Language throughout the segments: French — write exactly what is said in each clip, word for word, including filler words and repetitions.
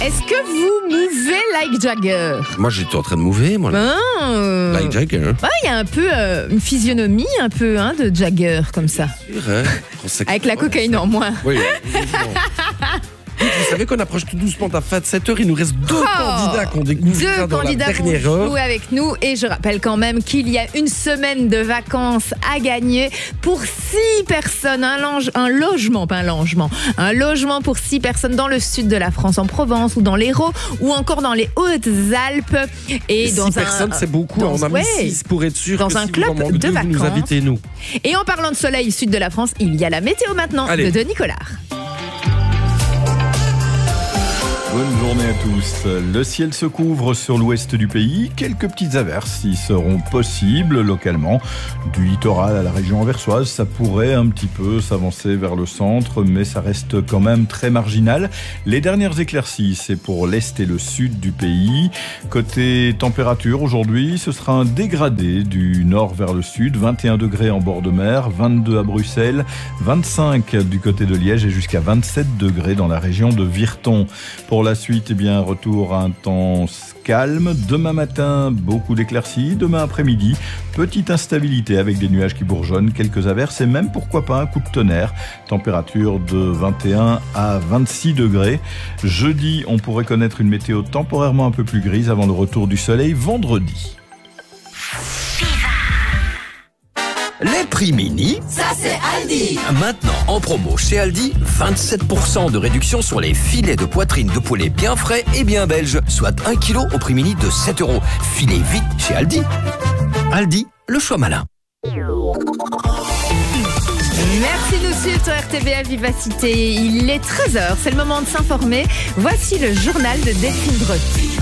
Est-ce que vous mouvez like Jagger? Moi, j'étais en train de mouver, moi. Là. Ah, euh... Like Jagger. Il ouais, y a un peu euh, une physionomie un peu hein, de Jagger, comme ça. Vrai. Avec la cocaïne en moins. Oui. Vous savez qu'on approche tout doucement de la fin de cette heure. Il nous reste deux oh, candidats qu'on découvre deux dans candidats la dernière heure. Jouer avec nous. Et je rappelle quand même qu'il y a une semaine de vacances à gagner pour six personnes. Un, lange, un logement, pas un logement. Un logement pour six personnes dans le sud de la France, en Provence ou dans l'Hérault ou encore dans les Hautes-Alpes. Et, et dans six un, personnes, c'est beaucoup. Dans, On a mis ouais, six pour être sûr dans que un si club vous en de deux, vacances. Vous nous invitez, nous. Et en parlant de soleil sud de la France, il y a la météo maintenant. Allez. De Denis Collard. Bonne journée à tous. Le ciel se couvre sur l'ouest du pays. Quelques petites averses y seront possibles localement. Du littoral à la région anversoise, ça pourrait un petit peu s'avancer vers le centre, mais ça reste quand même très marginal. Les dernières éclaircies, c'est pour l'est et le sud du pays. Côté température, aujourd'hui, ce sera un dégradé du nord vers le sud. vingt et un degrés en bord de mer, vingt-deux à Bruxelles, vingt-cinq du côté de Liège et jusqu'à vingt-sept degrés dans la région de Virton. Pour la suite, eh bien, retour à un temps calme. Demain matin, beaucoup d'éclaircies. Demain après-midi, petite instabilité avec des nuages qui bourgeonnent, quelques averses et même, pourquoi pas, un coup de tonnerre. Température de vingt et un à vingt-six degrés. Jeudi, on pourrait connaître une météo temporairement un peu plus grise avant le retour du soleil vendredi. Les prix mini, ça c'est Aldi. Maintenant en promo chez Aldi, vingt-sept pour cent de réduction sur les filets de poitrine de poulet bien frais et bien belges, soit un kilo au prix mini de sept euros. Filez vite chez Aldi. Aldi, le choix malin. Merci de suivre sur R T V à Vivacité. Il est treize heures, c'est le moment de s'informer. Voici le journal de Delphine Breton.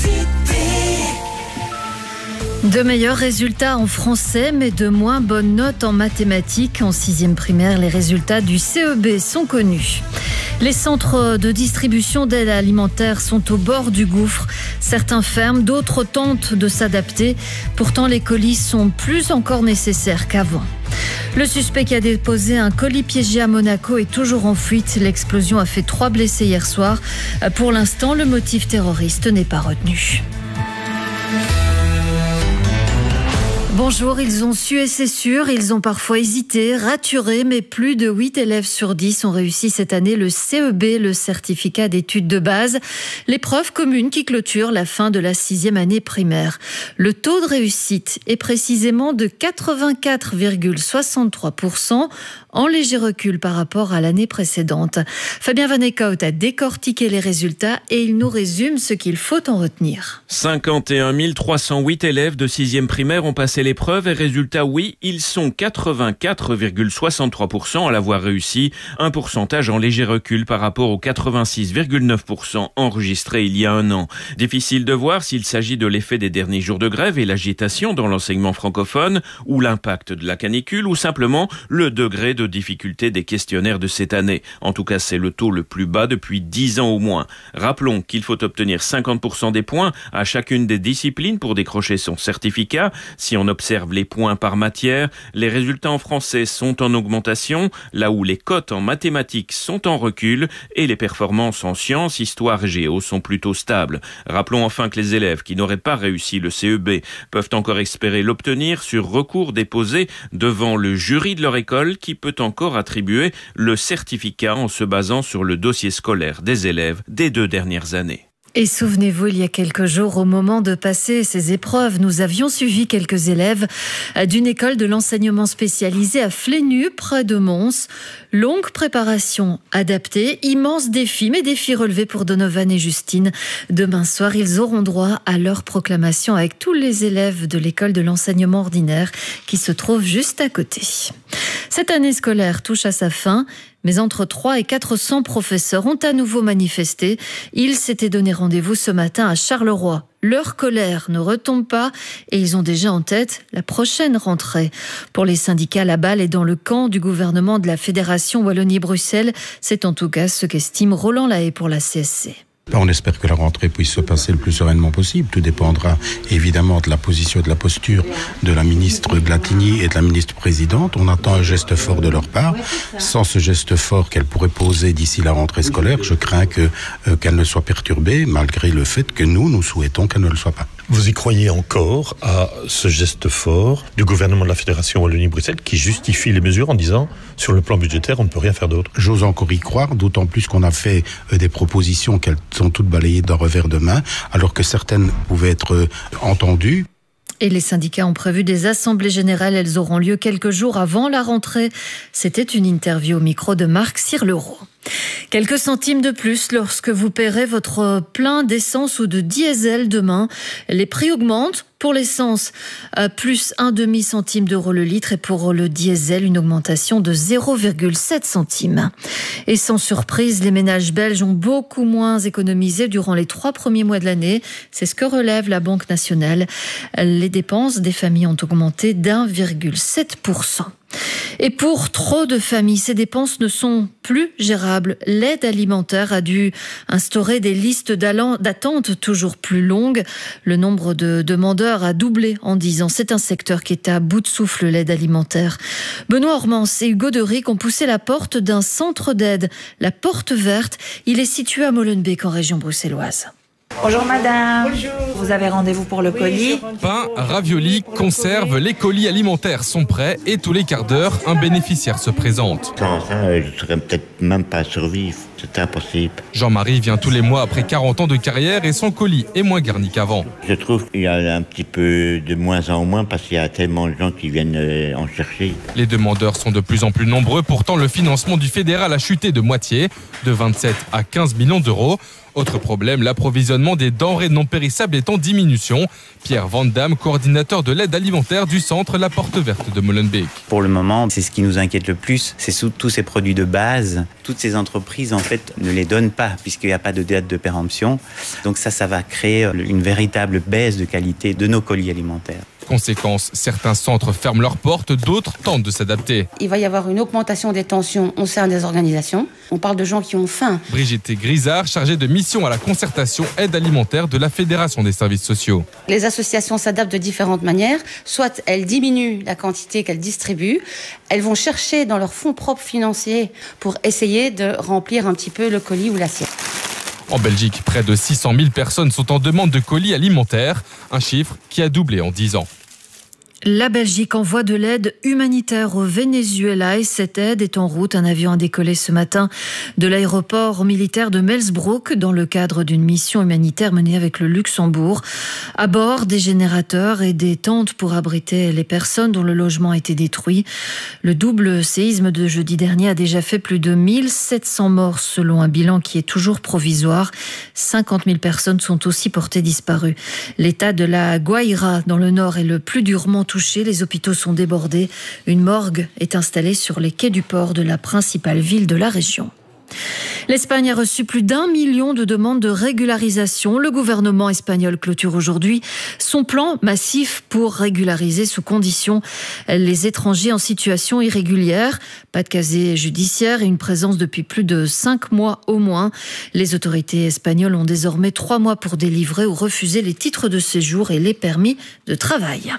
De meilleurs résultats en français, mais de moins bonnes notes en mathématiques. En sixième primaire, les résultats du C E B sont connus. Les centres de distribution d'aide alimentaire sont au bord du gouffre. Certains ferment, d'autres tentent de s'adapter. Pourtant, les colis sont plus encore nécessaires qu'avant. Le suspect qui a déposé un colis piégé à Monaco est toujours en fuite. L'explosion a fait trois blessés hier soir. Pour l'instant, le motif terroriste n'est pas retenu. Bonjour, ils ont su et c'est sûr, ils ont parfois hésité, raturé, mais plus de huit élèves sur dix ont réussi cette année le C E B, le certificat d'études de base, l'épreuve commune qui clôture la fin de la sixième année primaire. Le taux de réussite est précisément de quatre-vingt-quatre virgule soixante-trois pour cent, en léger recul par rapport à l'année précédente. Fabien Van Eekhout a décortiqué les résultats et il nous résume ce qu'il faut en retenir. cinquante et un mille trois cent huit élèves de sixième primaire ont passé l'épreuve et résultat, oui, ils sont quatre-vingt-quatre virgule soixante-trois pour cent à l'avoir réussi, un pourcentage en léger recul par rapport aux quatre-vingt-six virgule neuf pour cent enregistrés il y a un an. Difficile de voir s'il s'agit de l'effet des derniers jours de grève et l'agitation dans l'enseignement francophone, ou l'impact de la canicule, ou simplement le degré de difficulté des questionnaires de cette année. En tout cas, c'est le taux le plus bas depuis dix ans au moins. Rappelons qu'il faut obtenir cinquante pour cent des points à chacune des disciplines pour décrocher son certificat. Si on observe les points par matière, les résultats en français sont en augmentation, là où les cotes en mathématiques sont en recul et les performances en sciences, histoire et géo sont plutôt stables. Rappelons enfin que les élèves qui n'auraient pas réussi le C E B peuvent encore espérer l'obtenir sur recours déposé devant le jury de leur école qui peut encore attribuer le certificat en se basant sur le dossier scolaire des élèves des deux dernières années. Et souvenez-vous, il y a quelques jours, au moment de passer ces épreuves, nous avions suivi quelques élèves d'une école de l'enseignement spécialisé à Flénu, près de Mons. Longue préparation adaptée, immense défi, mais défi relevé pour Donovan et Justine. Demain soir, ils auront droit à leur proclamation avec tous les élèves de l'école de l'enseignement ordinaire qui se trouve juste à côté. Cette année scolaire touche à sa fin. Mais entre trois et quatre cents professeurs ont à nouveau manifesté. Ils s'étaient donné rendez-vous ce matin à Charleroi. Leur colère ne retombe pas et ils ont déjà en tête la prochaine rentrée. Pour les syndicats, la balle est dans le camp du gouvernement de la Fédération Wallonie-Bruxelles. C'est en tout cas ce qu'estime Roland Lahaye pour la C S C. On espère que la rentrée puisse se passer le plus sereinement possible. Tout dépendra évidemment de la position et de la posture de la ministre Glatigny et de la ministre présidente. On attend un geste fort de leur part. Sans ce geste fort qu'elle pourrait poser d'ici la rentrée scolaire, je crains que, euh, qu'elle ne soit perturbée, malgré le fait que nous, nous souhaitons qu'elle ne le soit pas. Vous y croyez encore à ce geste fort du gouvernement de la Fédération Wallonie-Bruxelles qui justifie les mesures en disant, sur le plan budgétaire, on ne peut rien faire d'autre? J'ose encore y croire, d'autant plus qu'on a fait euh, des propositions qu'elles sont toutes balayées d'un revers de main, alors que certaines pouvaient être euh, entendues. Et les syndicats ont prévu des assemblées générales. Elles auront lieu quelques jours avant la rentrée. C'était une interview au micro de Marc Sirleroux. Quelques centimes de plus lorsque vous paierez votre plein d'essence ou de diesel demain. Les prix augmentent. Pour l'essence, plus un demi-centime d'euro le litre et pour le diesel, une augmentation de zéro virgule sept centimes. Et sans surprise, les ménages belges ont beaucoup moins économisé durant les trois premiers mois de l'année. C'est ce que relève la Banque nationale. Les dépenses des familles ont augmenté d'un virgule sept pour cent. Et pour trop de familles, ces dépenses ne sont plus gérables. L'aide alimentaire a dû instaurer des listes d'attente toujours plus longues. Le nombre de demandeurs a doublé en dix ans. C'est un secteur qui est à bout de souffle, l'aide alimentaire. Benoît Ormans et Hugo Deric ont poussé la porte d'un centre d'aide, la Porte Verte. Il est situé à Molenbeek, en région bruxelloise. Bonjour madame. Bonjour. Vous avez rendez-vous pour le colis? Pain, raviolis, conserves, les colis alimentaires sont prêts et tous les quarts d'heure, un bénéficiaire se présente. Sans ça, je ne saurais peut-être même pas survivre. C'est impossible. Jean-Marie vient tous les mois après quarante ans de carrière et son colis est moins garni qu'avant. Je trouve qu'il y a un petit peu de moins en moins parce qu'il y a tellement de gens qui viennent en chercher. Les demandeurs sont de plus en plus nombreux. Pourtant, le financement du fédéral a chuté de moitié, de vingt-sept à quinze millions d'euros. Autre problème, l'approvisionnement des denrées non périssables est en diminution. Pierre Van Damme, coordinateur de l'aide alimentaire du centre La Porte Verte de Molenbeek. Pour le moment, c'est ce qui nous inquiète le plus, c'est sous tous ces produits de base. Toutes ces entreprises, en fait, ne les donnent pas puisqu'il n'y a pas de date de péremption. Donc ça, ça va créer une véritable baisse de qualité de nos colis alimentaires. Conséquence, certains centres ferment leurs portes, d'autres tentent de s'adapter. Il va y avoir une augmentation des tensions au sein des organisations. On parle de gens qui ont faim. Brigitte Grisard, chargée de mission à la concertation aide alimentaire de la Fédération des services sociaux. Les associations s'adaptent de différentes manières. Soit elles diminuent la quantité qu'elles distribuent, elles vont chercher dans leurs fonds propres financiers pour essayer de remplir un petit peu le colis ou l'assiette. En Belgique, près de six cent mille personnes sont en demande de colis alimentaires, un chiffre qui a doublé en dix ans. La Belgique envoie de l'aide humanitaire au Venezuela et cette aide est en route. Un avion a décollé ce matin de l'aéroport militaire de Melsbroek dans le cadre d'une mission humanitaire menée avec le Luxembourg. À bord, des générateurs et des tentes pour abriter les personnes dont le logement a été détruit. Le double séisme de jeudi dernier a déjà fait plus de mille sept cents morts selon un bilan qui est toujours provisoire. cinquante mille personnes sont aussi portées disparues. L'état de la Guaira dans le nord est le plus durement touchés, les hôpitaux sont débordés. Une morgue est installée sur les quais du port de la principale ville de la région. L'Espagne a reçu plus d'un million de demandes de régularisation. Le gouvernement espagnol clôture aujourd'hui son plan massif pour régulariser sous conditions les étrangers en situation irrégulière. Pas de casier judiciaire et une présence depuis plus de cinq mois au moins. Les autorités espagnoles ont désormais trois mois pour délivrer ou refuser les titres de séjour et les permis de travail.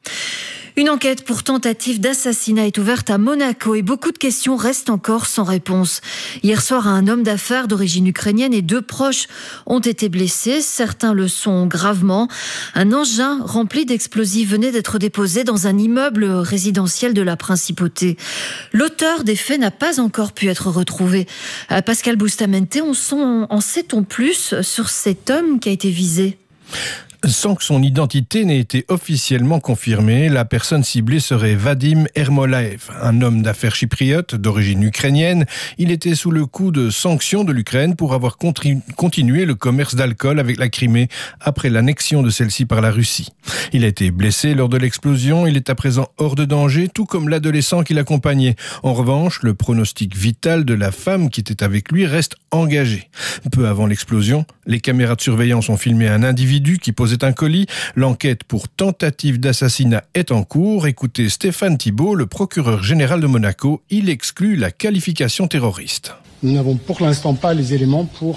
Une enquête pour tentative d'assassinat est ouverte à Monaco et beaucoup de questions restent encore sans réponse. Hier soir, un homme d'affaires d'origine ukrainienne et deux proches ont été blessés. Certains le sont gravement. Un engin rempli d'explosifs venait d'être déposé dans un immeuble résidentiel de la Principauté. L'auteur des faits n'a pas encore pu être retrouvé. Pascal Bustamante, on sent, en sait-on plus sur cet homme qui a été visé ? Sans que son identité n'ait été officiellement confirmée, la personne ciblée serait Vadim Ermolaev, un homme d'affaires chypriote d'origine ukrainienne. Il était sous le coup de sanctions de l'Ukraine pour avoir continué le commerce d'alcool avec la Crimée après l'annexion de celle-ci par la Russie. Il a été blessé lors de l'explosion, il est à présent hors de danger, tout comme l'adolescent qui l'accompagnait. En revanche, le pronostic vital de la femme qui était avec lui reste engagé. Peu avant l'explosion, les caméras de surveillance ont filmé un individu qui posait un colis. L'enquête pour tentative d'assassinat est en cours. Écoutez Stéphane Thibault, le procureur général de Monaco. Il exclut la qualification terroriste. Nous n'avons pour l'instant pas les éléments pour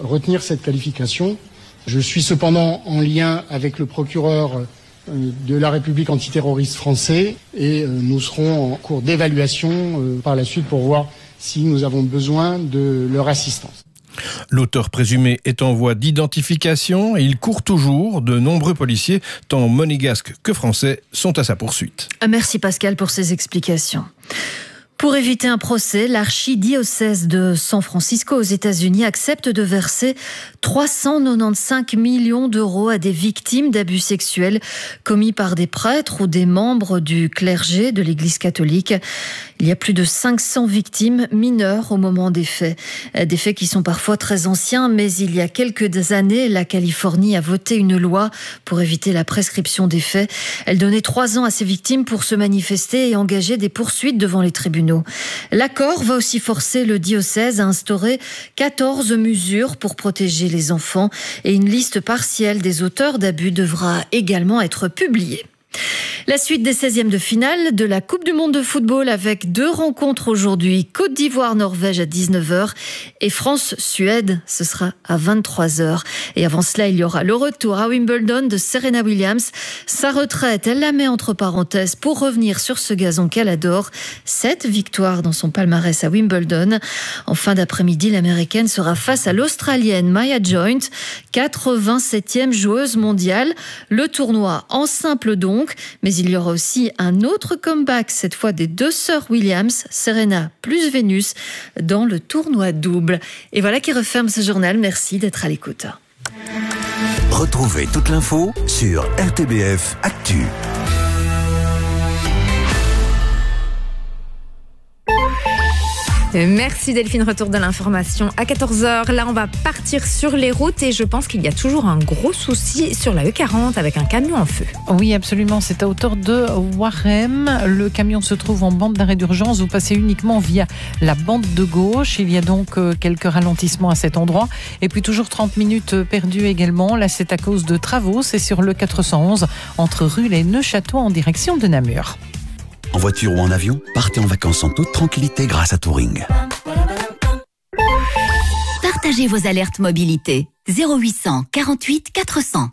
retenir cette qualification. Je suis cependant en lien avec le procureur de la République antiterroriste français et nous serons en cours d'évaluation par la suite pour voir si nous avons besoin de leur assistance. L'auteur présumé est en voie d'identification et il court toujours. De nombreux policiers, tant monégasques que français, sont à sa poursuite. Merci Pascal pour ces explications. Pour éviter un procès, l'archidiocèse de San Francisco aux États-Unis accepte de verser trois cent quatre-vingt-quinze millions d'euros à des victimes d'abus sexuels commis par des prêtres ou des membres du clergé de l'Église catholique. Il y a plus de cinq cents victimes mineures au moment des faits. Des faits qui sont parfois très anciens, mais il y a quelques années, la Californie a voté une loi pour éviter la prescription des faits. Elle donnait trois ans à ces victimes pour se manifester et engager des poursuites devant les tribunaux. L'accord va aussi forcer le diocèse à instaurer quatorze mesures pour protéger les enfants et une liste partielle des auteurs d'abus devra également être publiée. La suite des seizièmes de finale de la Coupe du Monde de football avec deux rencontres aujourd'hui. Côte d'Ivoire-Norvège à dix-neuf heures et France-Suède, ce sera à vingt-trois heures. Et avant cela, il y aura le retour à Wimbledon de Serena Williams. Sa retraite, elle la met entre parenthèses pour revenir sur ce gazon qu'elle adore. Sept victoires dans son palmarès à Wimbledon. En fin d'après-midi, l'Américaine sera face à l'Australienne Maya Joint, quatre-vingt-septième joueuse mondiale. Le tournoi en simple donc, mais il y aura aussi un autre comeback, cette fois des deux sœurs Williams, Serena plus Vénus, dans le tournoi double. Et voilà qui referme ce journal. Merci d'être à l'écoute. Retrouvez toute l'info sur R T B F Actu. Merci Delphine, retour de l'information à quatorze heures. Là, on va partir sur les routes et je pense qu'il y a toujours un gros souci sur la E quarante avec un camion en feu. Oui, absolument. C'est à hauteur de Warem. Le camion se trouve en bande d'arrêt d'urgence. Vous passez uniquement via la bande de gauche. Il y a donc quelques ralentissements à cet endroit. Et puis toujours trente minutes perdues également. Là, c'est à cause de travaux. C'est sur le quatre cent onze entre Rulle et Neufchâteau en direction de Namur. En voiture ou en avion, partez en vacances en toute tranquillité grâce à Touring. Partagez vos alertes mobilité. zéro huit cent quarante-huit quatre cents.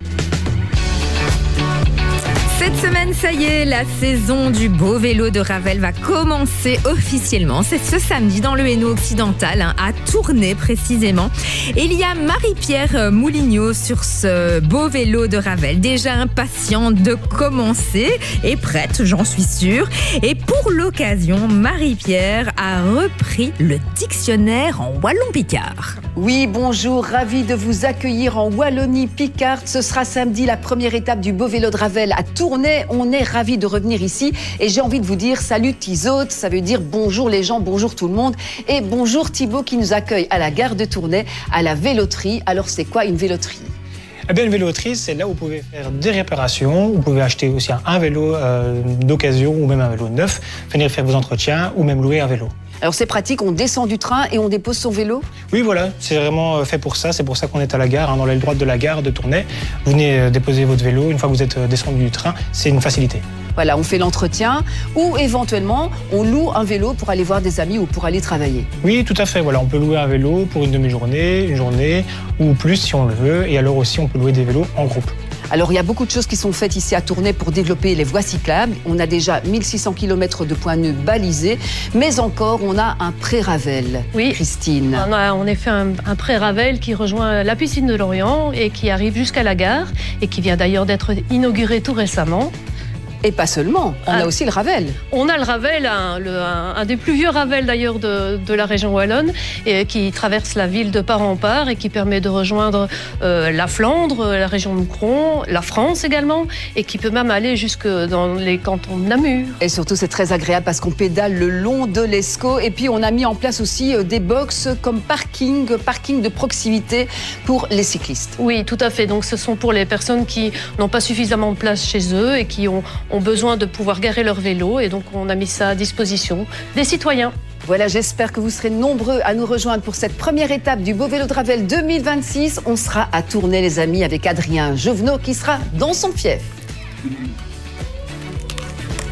Cette semaine, ça y est, la saison du beau vélo de Ravel va commencer officiellement. C'est ce samedi dans le Hainaut occidental, hein, à Tournai précisément. Et il y a Marie-Pierre Moulignot sur ce beau vélo de Ravel, déjà impatiente de commencer et prête, j'en suis sûre. Et pour l'occasion, Marie-Pierre a repris le dictionnaire en wallon-picard. Oui, bonjour, ravi de vous accueillir en Wallonie-Picarde. Ce sera samedi la première étape du beau vélo de Ravel à Tournai. On est ravis de revenir ici et j'ai envie de vous dire salut Tizote, ça veut dire bonjour les gens, bonjour tout le monde et bonjour Thibaut qui nous accueille à la gare de Tournai, à la véloterie. Alors c'est quoi une véloterie ? Eh bien, une véloterie, c'est là où vous pouvez faire des réparations, vous pouvez acheter aussi un, un vélo euh, d'occasion ou même un vélo neuf, venir faire vos entretiens ou même louer un vélo. Alors c'est pratique, on descend du train et on dépose son vélo ? Oui, voilà, c'est vraiment fait pour ça. C'est pour ça qu'on est à la gare, hein, dans l'aile droite de la gare de Tournai. Vous venez déposer votre vélo. Une fois que vous êtes descendu du train, c'est une facilité. Voilà, on fait l'entretien ou éventuellement on loue un vélo pour aller voir des amis ou pour aller travailler. Oui, tout à fait. Voilà, on peut louer un vélo pour une demi-journée, une journée ou plus si on le veut. Et alors aussi, on peut louer des vélos en groupe. Alors, il y a beaucoup de choses qui sont faites ici à Tournai pour développer les voies cyclables. On a déjà mille six cents kilomètres de points nœuds balisés, mais encore, on a un pré-Ravel. Oui, Christine. On a en effet un, un pré-Ravel qui rejoint la piscine de Lorient et qui arrive jusqu'à la gare et qui vient d'ailleurs d'être inauguré tout récemment. Et pas seulement, on ah, a aussi le Ravel. On a le Ravel, un, le, un, un des plus vieux Ravel d'ailleurs de, de la région wallonne, et qui traverse la ville de part en part et qui permet de rejoindre euh, la Flandre, la région de Moucron, la France également, et qui peut même aller jusque dans les cantons de Namur. Et surtout c'est très agréable parce qu'on pédale le long de l'Escaut, et puis on a mis en place aussi des box comme parking, parking de proximité pour les cyclistes. Oui, tout à fait, donc ce sont pour les personnes qui n'ont pas suffisamment de place chez eux et qui ont ont besoin de pouvoir garer leur vélo et donc on a mis ça à disposition des citoyens. Voilà, j'espère que vous serez nombreux à nous rejoindre pour cette première étape du Beau Vélo de Ravel deux mille vingt-six. On sera à Tournai les amis avec Adrien Jovenot qui sera dans son fief.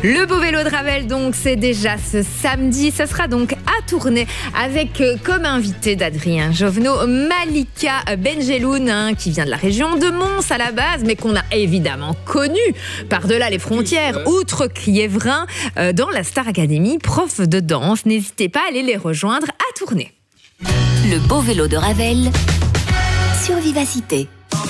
Le beau vélo de Ravel, donc, c'est déjà ce samedi. Ça sera donc à Tournai avec euh, comme invité d'Adrien Jovenot, Malika Benjeloun, hein, qui vient de la région de Mons à la base, mais qu'on a évidemment connu par-delà les frontières, outre Krievrin, euh, dans la Star Academy, prof de danse. N'hésitez pas à aller les rejoindre à Tournai. Le beau vélo de Ravel sur Vivacité.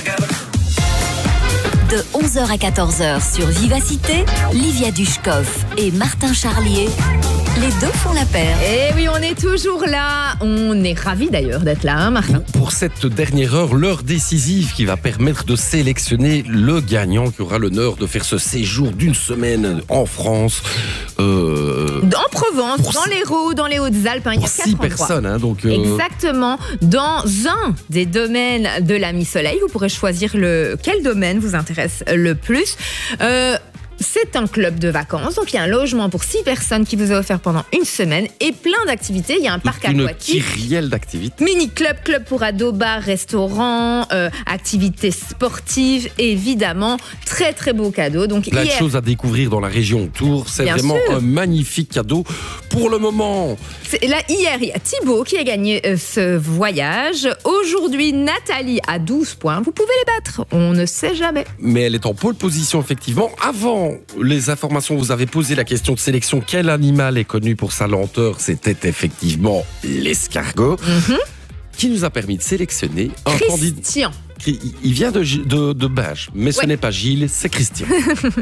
De onze heures à quatorze heures sur Vivacité, Livia Dushkov et Martin Charlier, les deux font la paire. Et oui, on est toujours là. On est ravis d'ailleurs d'être là, hein, Martin. Pour cette dernière heure, l'heure décisive qui va permettre de sélectionner le gagnant qui aura l'honneur de faire ce séjour d'une semaine en France. Euh, en Provence, dans six, l'Hérault, dans les Hautes-Alpes. Hein, pour six personnes. Hein, donc, euh... Exactement. Dans un des domaines de la Mi-Soleil, vous pourrez choisir le, quel domaine vous intéresse le plus. Euh, C'est un club de vacances, donc il y a un logement pour six personnes qui vous est offert pendant une semaine et plein d'activités. Il y a un parc une aquatique, kyrielle d'activités, mini-club, club pour ados, bar, restaurant, euh, activités sportives, évidemment, très très beau cadeau. Donc plein hier, de choses à découvrir dans la région autour. C'est Bien vraiment sûr. un magnifique cadeau pour le moment. C'est- Là, hier, il y a Thibaut qui a gagné euh, ce voyage. Aujourd'hui, Nathalie a douze points. Vous pouvez les battre, on ne sait jamais. Mais elle est en pole position, effectivement. Avant les informations, vous avez posé la question de sélection. Quel animal est connu pour sa lenteur? C'était effectivement l'escargot, Mm-hmm. qui nous a permis de sélectionner un candidat. Christian. Il vient de, Gi- de, de Binge, mais ce Ouais. n'est pas Gilles, c'est Christian.